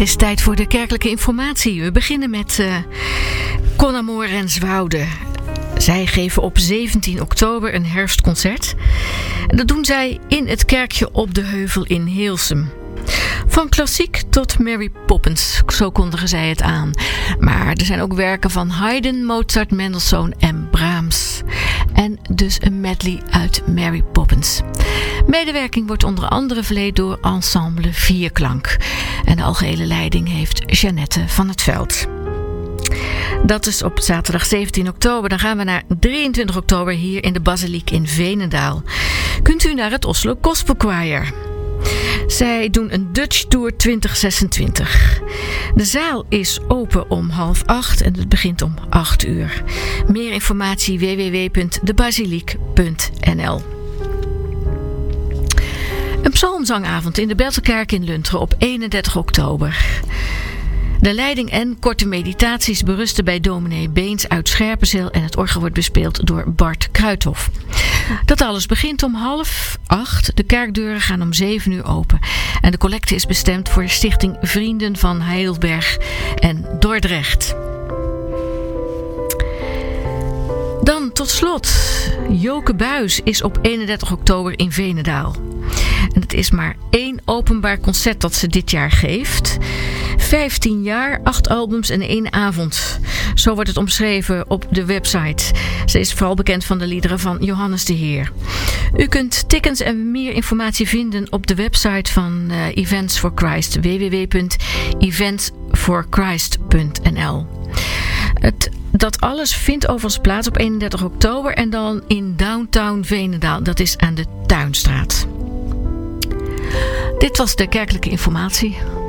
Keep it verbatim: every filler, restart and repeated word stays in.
is tijd voor de kerkelijke informatie. We beginnen met uh, Conamore en Zwoude. Zij geven op zeventien oktober een herfstconcert. En dat doen zij in het kerkje op de Heuvel in Heelsum. Van klassiek tot Mary Poppins, zo kondigen zij het aan. Maar er zijn ook werken van Haydn, Mozart, Mendelssohn en Brahms. En dus een medley uit Mary Poppins. Medewerking wordt onder andere verleend door Ensemble Vierklank. En de algehele leiding heeft Jeannette van het Veld. Dat is op zaterdag zeventien oktober. Dan gaan we naar drieëntwintig oktober hier in de Basiliek in Veenendaal. Kunt u naar het Oslo Gospel Choir. Zij doen een Dutch Tour twintig zesentwintig. De zaal is open om half acht en het begint om acht uur. Meer informatie w w w punt de basiliek punt n l. Een psalmzangavond in de Belterkerk in Lunteren op eenendertig oktober. De leiding en korte meditaties berusten bij dominee Beens uit Scherpenzeel en het orgel wordt bespeeld door Bart Kruithof. Dat alles begint om half acht. De kerkdeuren gaan om zeven uur open. En de collecte is bestemd voor Stichting Vrienden van Heidelberg en Dordrecht. Dan tot slot, Joke Buys is op eenendertig oktober in Veenendaal. En het is maar één openbaar concert dat ze dit jaar geeft. vijftien jaar, acht albums en één avond. Zo wordt het omschreven op de website. Ze is vooral bekend van de liederen van Johannes de Heer. U kunt tickets en meer informatie vinden op de website van uh, Events for Christ. w w w punt events for christ punt n l. Het, dat alles vindt overigens plaats op eenendertig oktober en dan in Downtown Veenendaal. Dat is aan de Tuinstraat. Dit was de kerkelijke informatie.